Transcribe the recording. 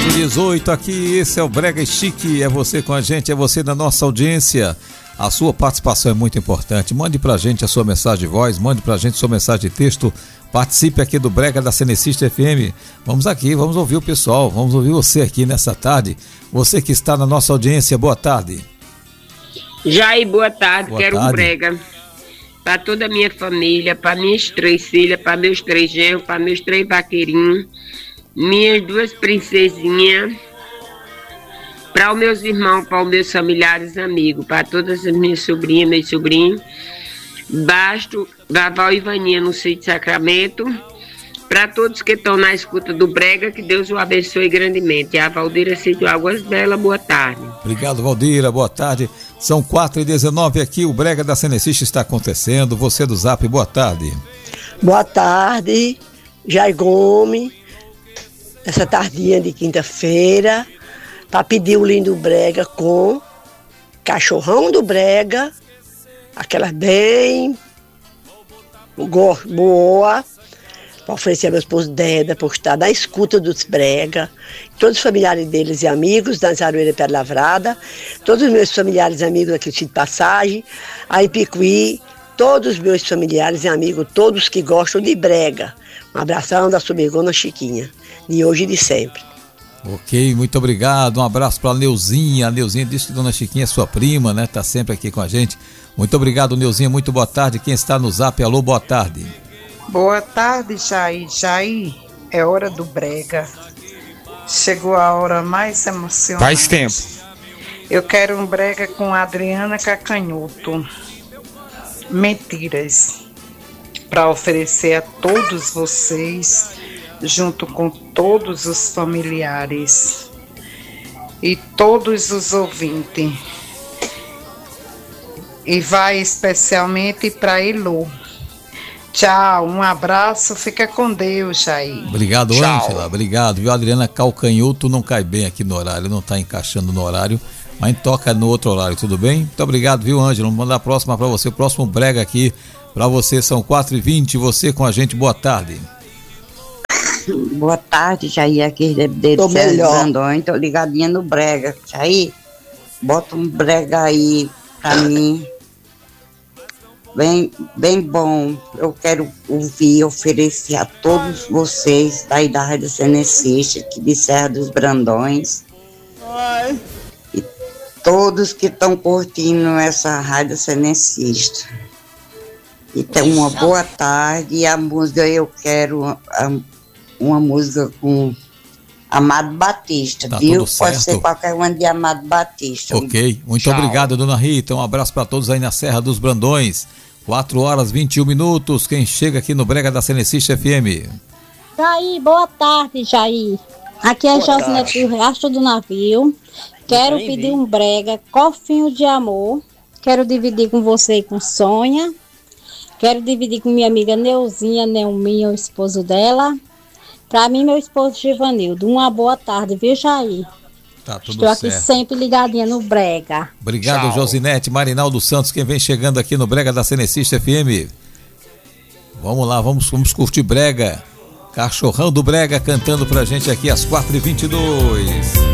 4h18 aqui, esse é o Brega Chique, é você com a gente, é você na nossa audiência. A sua participação é muito importante. Mande pra gente a sua mensagem de voz, mande pra gente a sua mensagem de texto. Participe aqui do Brega da Cenecista FM. Vamos aqui, vamos ouvir o pessoal, vamos ouvir você aqui nessa tarde. Você que está na nossa audiência, boa tarde. Jair, boa tarde. Quero tarde. Um brega para toda a minha família, para minhas 3 filhas, para meus 3 genros, para meus 3 vaqueirinhos, minhas 2 princesinhas, para os meus irmãos, para os meus familiares, amigos, para todas as minhas sobrinhas, meus sobrinhos, Basto, Vaval e Vaninha no Sítio Sacramento, para todos que estão na escuta do Brega, que Deus o abençoe grandemente. A Valdira Sítio Águas Belas, boa tarde. Obrigado, Valdira, boa tarde. São 4h19 aqui, o Brega da Cenecista está acontecendo. Você do Zap, boa tarde. Boa tarde, Jair Gomes, essa tardinha de quinta-feira, para pedir o lindo Brega com cachorrão do Brega, aquela bem boa, para oferecer a meu esposo Deda, por estar na escuta dos Brega, todos os familiares deles e amigos, da Zaroeira Pé Lavrada, todos os meus familiares e amigos aqui do Sítio Passagem, a Ipicuí, todos os meus familiares e amigos, todos que gostam de Brega. Um abração da sua amigona Chiquinha, de hoje e de sempre. Ok, muito obrigado, um abraço para a Neuzinha. A Neuzinha disse que Dona Chiquinha é sua prima, né? Tá sempre aqui com a gente. Muito obrigado, Neuzinha, muito boa tarde. Quem está no Zap, alô, boa tarde. Boa tarde, Jair. Jair, é hora do Brega. Chegou a hora mais emocionante. Faz tempo. Eu quero um Brega com Adriana Cacanhoto. Mentiras. Para oferecer a todos vocês, junto com todos os familiares e todos os ouvintes. E vai especialmente para Elu. Tchau, um abraço, fica com Deus, Jair. Obrigado, Ângela, obrigado. Viu, Adriana Calcanhoto não cai bem aqui no horário, não está encaixando no horário, mas toca no outro horário, tudo bem? Muito obrigado, viu, Ângela? Vamos mandar a próxima para você, o próximo Brega aqui para você, são 4h20, você com a gente, boa tarde. Boa tarde, Jair, aqui de Brandões, tô ligadinha no Brega. Jair, bota um Brega aí pra mim, bem bom. Eu quero ouvir e oferecer a todos vocês daí da Rádio Cenecista, aqui de Serra dos Brandões. Ai. E todos que estão curtindo essa Rádio Cenecista. Então, uma boa tarde. E a música, eu quero uma música com Amado Batista, tá, viu? Pode ser qualquer uma de Amado Batista. Ok, muito obrigado, dona Rita. Um abraço para todos aí na Serra dos Brandões. 4h21. Quem chega aqui no Brega da Cenecista FM? Jair, boa tarde, Jair. Aqui é Josinete do Rastro do Navio. Quero pedir um Brega, Cofinho de Amor. Quero dividir com você e com Sônia. Quero dividir com minha amiga Neuzinha, Neuminha, o esposo dela. Pra mim, meu esposo Givanildo. Uma boa tarde, viu, Jair? Tá tudo Estou aqui certo. sempre ligadinha no Brega. Obrigado, Tchau. Josinete, Marinaldo Santos, quem vem chegando aqui no Brega da Cenecista FM. Vamos lá, vamos curtir Brega. Cachorrão do Brega cantando pra gente aqui às 4h22.